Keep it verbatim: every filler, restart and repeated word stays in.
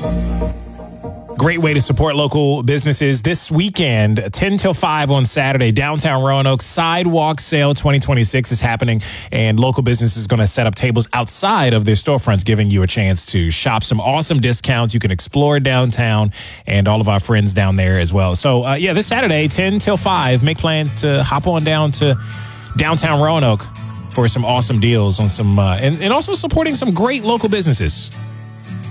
Great way to support local businesses this weekend, ten till five on Saturday, downtown Roanoke. Sidewalk Sale twenty twenty-six is happening, and local businesses going to set up tables outside of their storefronts, giving you a chance to shop some awesome discounts. You can explore downtown and all of our friends down there as well. So, uh, yeah, this Saturday, ten till five, make plans to hop on down to downtown Roanoke for some awesome deals on some, uh, and, and also supporting some great local businesses.